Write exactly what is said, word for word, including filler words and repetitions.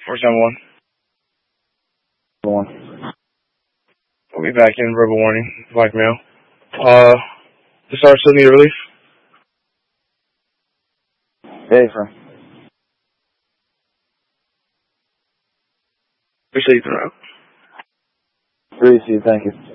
First number one. One. We'll be back in. Verbal warning. Blackmail. Uh, the star still need relief? Hey, friend. Appreciate you, throughout. Appreciate you. Thank you.